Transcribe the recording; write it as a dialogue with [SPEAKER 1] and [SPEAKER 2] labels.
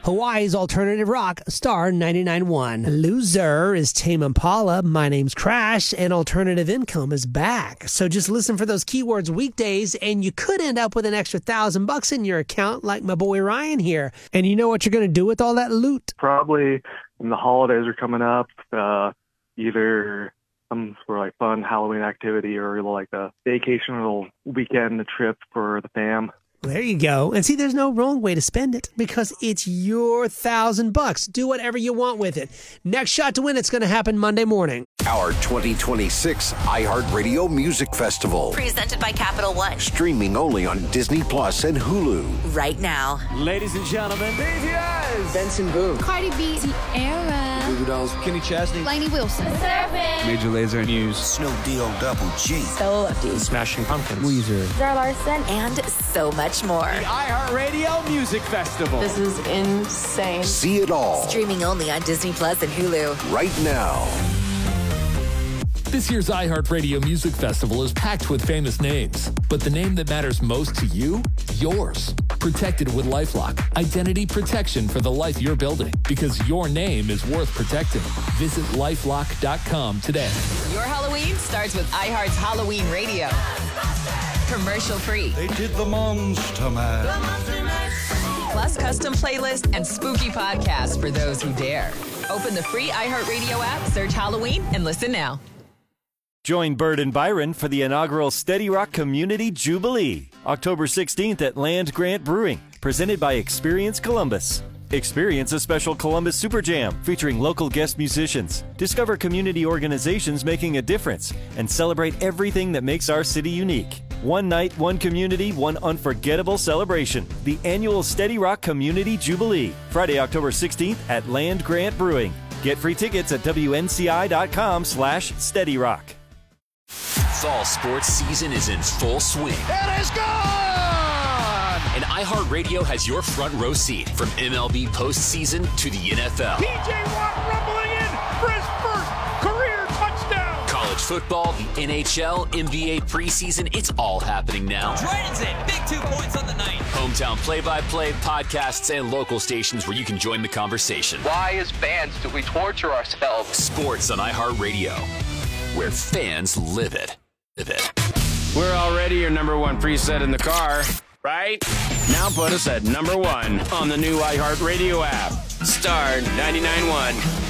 [SPEAKER 1] Hawaii's alternative rock, Star 99.1. Loser is Tame Impala. My name's Crash, and Alternative Income is back. So just listen for those keywords weekdays, and you could end up with an extra $1,000 in your account, like my boy Ryan here. And you know what you're going to do with all that loot?
[SPEAKER 2] Probably when the holidays are coming up, either some sort of like fun Halloween activity or like a vacation or a weekend trip for the fam.
[SPEAKER 1] There you go. And see, there's no wrong way to spend it because it's your $1,000. Do whatever you want with it. Next Shot to Win, it's going to happen Monday morning.
[SPEAKER 3] Our 2026 iHeartRadio Music Festival.
[SPEAKER 4] Presented by Capital One.
[SPEAKER 3] Streaming only on Disney Plus and Hulu.
[SPEAKER 4] Right now.
[SPEAKER 5] Ladies and gentlemen,
[SPEAKER 6] BTS.
[SPEAKER 5] Benson Boone.
[SPEAKER 7] Cardi B. Ciara.
[SPEAKER 6] Goo Goo Dolls.
[SPEAKER 5] Kenny Chesney.
[SPEAKER 7] Lainey Wilson. Surfing.
[SPEAKER 5] Major Lazer. Muse.
[SPEAKER 3] Snoop D-O Double G.
[SPEAKER 7] Stella Lefty.
[SPEAKER 5] Smashing Pumpkins.
[SPEAKER 1] Weezer.
[SPEAKER 7] Zara Larson.
[SPEAKER 4] And so much more.
[SPEAKER 5] The iHeartRadio Music Festival.
[SPEAKER 7] This is insane.
[SPEAKER 3] See it all.
[SPEAKER 4] Streaming only on Disney Plus and Hulu.
[SPEAKER 3] Right now.
[SPEAKER 8] This year's iHeartRadio Music Festival is packed with famous names, but the name that matters most to you? Yours. Protected with LifeLock. Identity protection for the life you're building, because your name is worth protecting. Visit LifeLock.com today.
[SPEAKER 9] Your Halloween starts with iHeart's Halloween Radio. Commercial free.
[SPEAKER 6] They did the Monster Mash.
[SPEAKER 9] Plus custom playlist and spooky podcasts for those who dare. Open the free iHeartRadio app, search Halloween, and listen now.
[SPEAKER 10] Join Bird and Byron for the inaugural Steady Rock Community Jubilee, October 16th at Land Grant Brewing, presented by Experience Columbus. Experience a special Columbus Super Jam featuring local guest musicians. Discover community organizations making a difference and celebrate everything that makes our city unique. One night, one community, one unforgettable celebration. The annual Steady Rock Community Jubilee, Friday, October 16th at Land Grant Brewing. Get free tickets at WNCI.com/SteadyRock.
[SPEAKER 11] Fall sports season is in full swing.
[SPEAKER 6] It is gone!
[SPEAKER 11] And iHeartRadio has your front row seat from MLB postseason to the NFL.
[SPEAKER 6] P.J. Watt rumbling in for his first career touchdown.
[SPEAKER 11] College football, the NHL, NBA preseason, it's all happening now.
[SPEAKER 12] Dragons in, big 2 points on the night.
[SPEAKER 11] Hometown play-by-play, podcasts, and local stations where you can join the conversation.
[SPEAKER 13] Why, as fans, do we torture ourselves?
[SPEAKER 11] Sports on iHeartRadio, where fans live it.
[SPEAKER 14] We're already your number one preset in the car, right? Now put us at number one on the new iHeartRadio app. Star 99.1.